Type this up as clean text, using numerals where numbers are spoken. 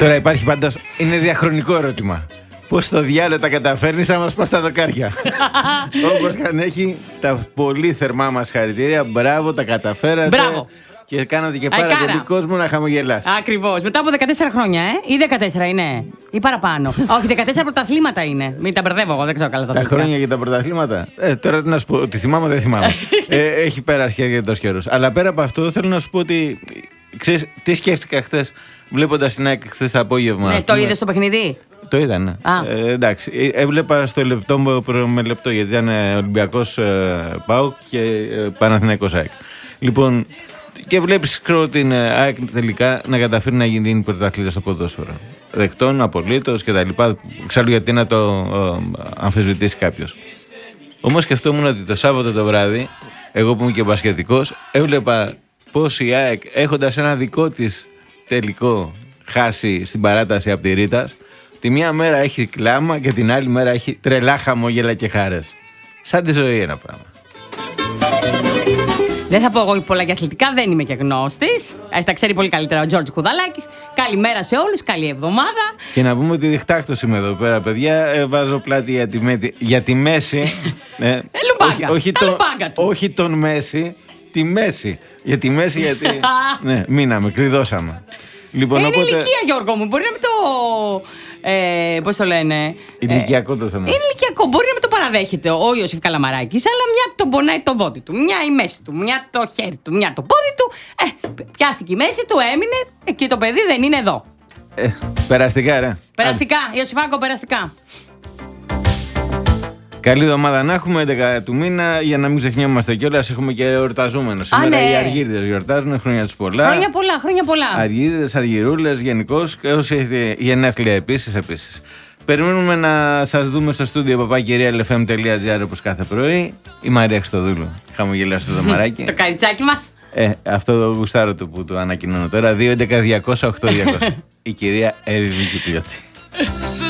Τώρα υπάρχει πάντως, είναι διαχρονικό ερώτημα. Πώς στο διάλογο τα καταφέρνεις άμα σπάς τα δοκάρια? Όπως καν έχει, τα πολύ θερμά μας χαρητήρια. Μπράβο, τα καταφέρατε. Μπράβο. Και κάνατε και πάρα πολύ κόσμο να χαμογελάσει. Ακριβώς. Μετά από 14 χρόνια, ή 14 είναι, ή παραπάνω. Όχι, 14 πρωταθλήματα είναι. Μην τα μπερδεύω, εγώ δεν ξέρω καλά τα χρόνια για τα πρωταθλήματα. Τώρα τι να σου πω, ότι θυμάμαι δεν θυμάμαι. Έχει πέρασει αρκετός καιρός. Αλλά πέρα από αυτό, θέλω να σου πω ότι. Ξέρεις, τι σκέφτηκα χθες, βλέποντας την ΑΕΚ χθες το απόγευμα. Ναι, το είδες στο παιχνίδι? Το είδα, ναι. Εντάξει. Έβλεπα στο λεπτό με λεπτό, γιατί ήταν Ολυμπιακός ΠΑΟΚ και Παναθηναϊκός ΑΕΚ. Λοιπόν, και βλέπεις την ΑΕΚ τελικά να καταφέρει να γίνει πρωταθλήτρια στο ποδόσφαιρο. Δεκτών, απολύτως κτλ. Εξάλλου γιατί να το αμφισβητήσει κάποιος. Όμως σκεφτόμουν ότι το Σάββατο το βράδυ, εγώ που είμαι και μπασκετικός, έβλεπα πως η ΑΕΚ, έχοντας ένα δικό της τελικό χάσει στην παράταση από τη Ρήτας, τη μία μέρα έχει κλάμα και την άλλη μέρα έχει τρελά χαμόγελα και χάρες. Σαν τη ζωή ένα πράγμα. Δεν θα πω εγώ πολλά για αθλητικά, δεν είμαι και γνώστης. Τα ξέρει πολύ καλύτερα ο Τζόρτζ Κουδαλάκης. Καλημέρα σε όλους, καλή εβδομάδα. Και να πούμε ότι διχτάκτος είμαι εδώ πέρα, παιδιά. Βάζω πλάτη για τη μέση. Λουμπάγκα. Όχι τον Μέση, τη μέση. Για τη μέση, γιατί. Ναι, μείναμε, κλειδώσαμε. Λοιπόν, είναι ηλικία, Γιώργο μου. Μπορεί να μην το. Πώς το λένε. Ηλικιακό το θέμα. Είναι ηλικιακό. Μπορεί να μην το παραδέχεται ο Ιωσήφ Καλαμαράκης, αλλά μια τον πονάει το δόντι του, μια η μέση του, μια το χέρι του, μια το πόδι του. Πιάστηκε η μέση του, έμεινε και το παιδί δεν είναι εδώ. Περαστικά, ρε. Περαστικά, Ιωσήφάκο, περαστικά. Καλή εβδομάδα να έχουμε, 11 του μήνα, για να μην ξεχνιόμαστε κιόλας. Έχουμε και εορταζόμενο. Σήμερα οι Αργύριδες γιορτάζουν, χρόνια τους πολλά. Χρόνια πολλά. Αργύριδες, αργυρούλες, γενικώς. Και όσοι έχετε γενέθλια επίσης. Περιμένουμε να σας δούμε στο στούντιο papakirialfm.gr όπως κάθε πρωί. Η Μαρία Χριστοδούλου. Χαμογελά στο δωμαράκι. Το καριτσάκι μας. Αυτό το γουστάρω που το ανακοινώνω τώρα. 2-11-200-8-200. Η κυρία Εύη Μικητριώτη.